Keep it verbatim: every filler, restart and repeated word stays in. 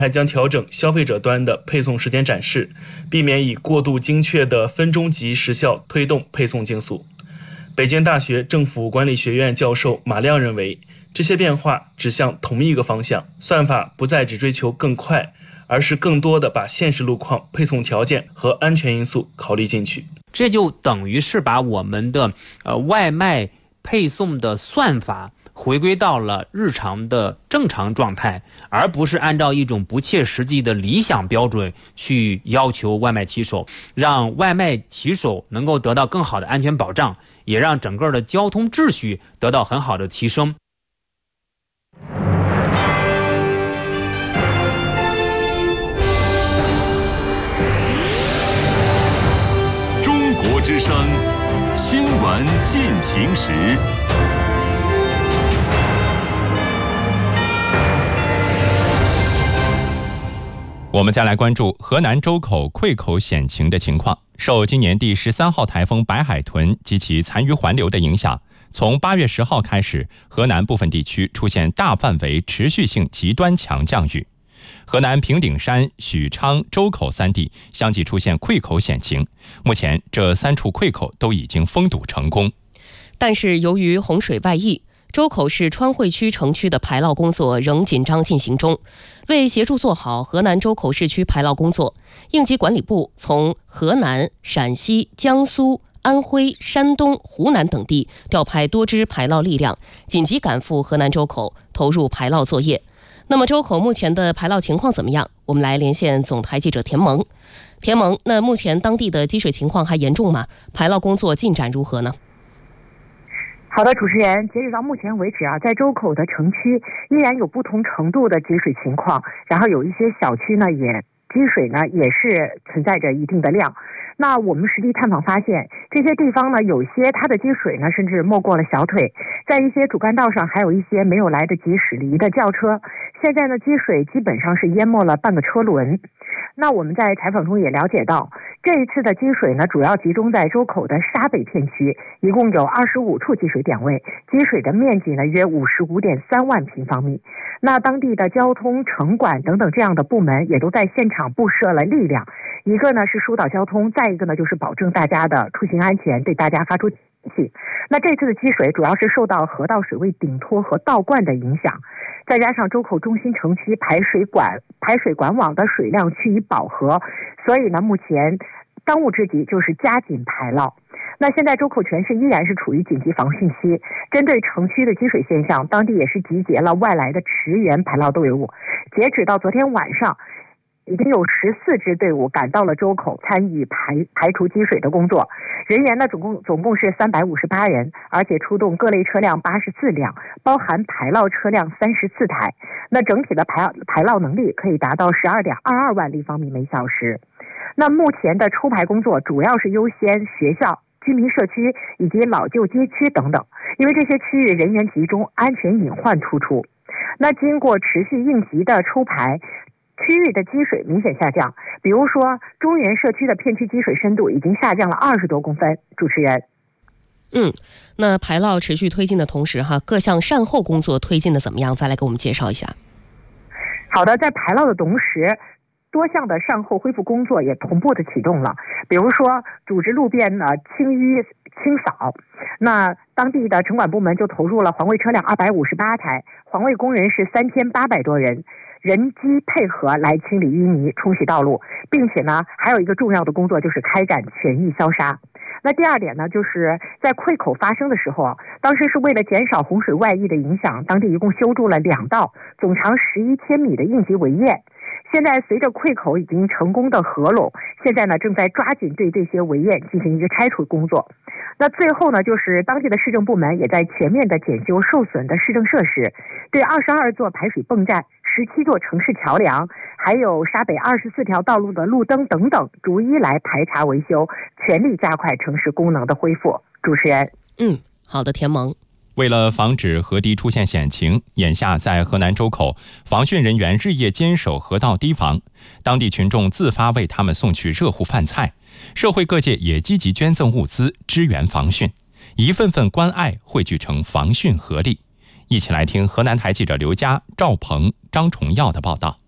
还将调整消费者端的配送时间展示，避免以过度精确的分钟级时效推动配送竞速。北京大学政府管理学院教授马亮认为，这些变化指向同一个方向，算法不再只追求更快，而是更多的把现实路况、配送条件和安全因素考虑进去。 这就等于是把我们的呃外卖配送的算法回归到了日常的正常状态，而不是按照一种不切实际的理想标准去要求外卖骑手，让外卖骑手能够得到更好的安全保障，也让整个的交通秩序得到很好的提升。 中国之声新闻进行时。 我们再来关注河南周口溃口险情的情况。受今年第十三号台风白海豚及其残余环流的影响，从八月十号开始，河南部分地区出现大范围持续性极端强降雨。河南平顶山、许昌、周口三地相继出现溃口险情，目前这三处溃口都已经封堵成功。 但是由于洪水外溢，周口市川汇区城区的排涝工作仍紧张进行中。为协助做好河南周口市区排涝工作，应急管理部从河南、陕西、江苏、安徽、山东、湖南等地调派多支排涝力量，紧急赶赴河南周口，投入排涝作业。那么周口目前的排涝情况怎么样？我们来连线总台记者田萌。田萌，那目前当地的积水情况还严重吗？排涝工作进展如何呢？ 好的，主持人，截止到目前为止啊，在周口的城区依然有不同程度的积水情况，然后有一些小区呢也积水呢也是存在着一定的量。那我们实地探访发现，这些地方呢有些它的积水呢甚至没过了小腿，在一些主干道上还有一些没有来得及驶离的轿车，现在呢积水基本上是淹没了半个车轮。那我们在采访中也了解到，这一次的积水呢主要集中在周口的沙北片区，一共有二十五处积水点位，积水的面积呢约五十五点三万平方米。那当地的交通、城管等等这样的部门也都在现场布设了力量，一个呢是疏导交通，再一个呢就是保证大家的出行安全，对大家发出警惕。那这次的积水主要是受到河道水位顶脱和倒灌的影响，再加上周口中心城区排水管排水管网的水量趋于饱和，所以呢目前当务之急就是加紧排涝。那现在周口全市依然是处于紧急防汛期，针对城区的积水现象，当地也是集结了外来的驰援排涝队伍。截止到昨天晚上，已经有十四支队伍赶到了周口，参与排排除积水的工作。人员呢总共总共是三百五十八人，而且出动各类车辆八十四辆，包含排涝车辆三十四台。那整体的排排涝能力可以达到十二点二二万立方米每小时。那目前的抽排工作主要是优先学校、居民社区以及老旧街区等等，因为这些区域人员集中，安全隐患突出。那经过持续应急的抽排，区域的积水明显下降，比如说中原社区的片区积水深度已经下降了二十多公分。主持人， 嗯，那排涝持续推进的同时哈，各项善后工作推进的怎么样？再来给我们介绍一下。 好的，在排涝的同时，多项的善后恢复工作也同步的启动了，比如说组织路边呢清淤清扫，那当地的城管部门就投入了环卫车辆二百五十八台，环卫工人是三千八百多人，人机配合来清理淤泥、冲洗道路，并且呢还有一个重要的工作就是开展全域消杀。那第二点呢，就是在溃口发生的时候，当时是为了减少洪水外溢的影响，当地一共修筑了两道总长十一千米的应急围堰。现在随着溃口已经成功的合拢，现在呢正在抓紧对这些围堰进行一个拆除工作。那最后呢，就是当地的市政部门也在全面的检修受损的市政设施，对二十二座排水泵站、十七座城市桥梁，还有沙北二十四条道路的路灯等等，逐一来排查维修，全力加快城市功能的恢复。主持人， 嗯，好的，田萌。 为了防止河堤出现险情，眼下在河南周口，防汛人员日夜坚守河道堤防，当地群众自发为他们送去热乎饭菜，社会各界也积极捐赠物资支援防汛，一份份关爱汇聚成防汛合力。一起来听河南台记者刘佳、赵鹏、张崇耀的报道。